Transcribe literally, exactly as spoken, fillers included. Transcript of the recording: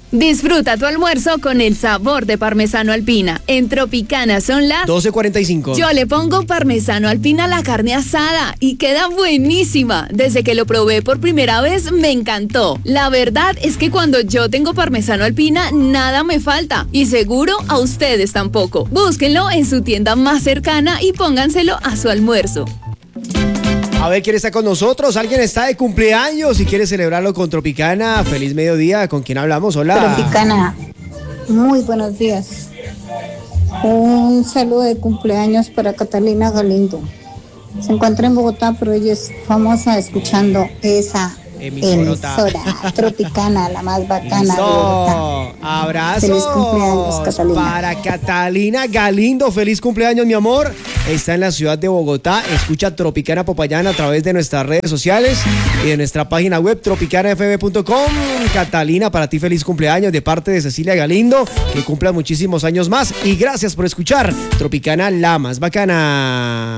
Disfruta tu almuerzo con el sabor de parmesano alpina. En Tropicana son las doce cuarenta y cinco. Yo le pongo parmesano alpina a la carne asada y queda buenísima. Desde que lo probé por primera vez me encantó. La verdad es que cuando yo tengo parmesano alpina nada me falta y seguro a ustedes tampoco. Búsquenlo en su tienda más cercana y pónganselo a su almuerzo. A ver quién está con nosotros. Alguien está de cumpleaños y quiere celebrarlo con Tropicana. Feliz mediodía. ¿Con quién hablamos? Hola. Tropicana, muy buenos días. Un saludo de cumpleaños para Catalina Galindo. Se encuentra en Bogotá, pero ella es famosa escuchando esa emisora Tropicana, la más bacana de Bogotá. Abrazos. Feliz cumpleaños, Catalina. Para Catalina Galindo. Feliz cumpleaños, mi amor. Está en la ciudad de Bogotá. Escucha Tropicana Popayán a través de nuestras redes sociales y de nuestra página web tropicana f m punto com. Catalina, para ti feliz cumpleaños de parte de Cecilia Galindo. Que cumpla muchísimos años más. Y gracias por escuchar Tropicana, la más bacana.